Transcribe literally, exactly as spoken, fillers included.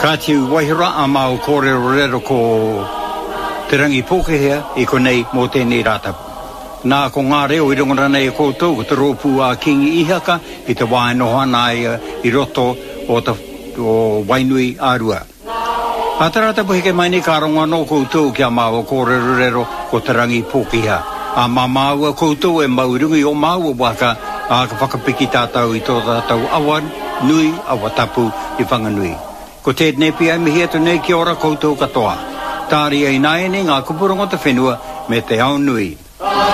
Ka tiu wahira a mau kōrero rero ko te rangi pōkehea i konei mō tēnei rātapu. Nā ko ngā reo i rongora nei e koutou ko te rōpū a Kingi Ihaka i te wainohana i roto o te o Wainui Ārua. A te rātapu heke mai nei ka ronga no koutou kia mau kōrero rero ko te rangi pōkehea. A mā māua koutou e maurungi o māua waka a ka whakapiki tātou i tō tātou awan nui awa tapu i whanganui. Ko te nepi ai mihi atu nei ki ora koutou katoa. Tāri ai nai ni ngā kupurongo te whenua me te ao nui.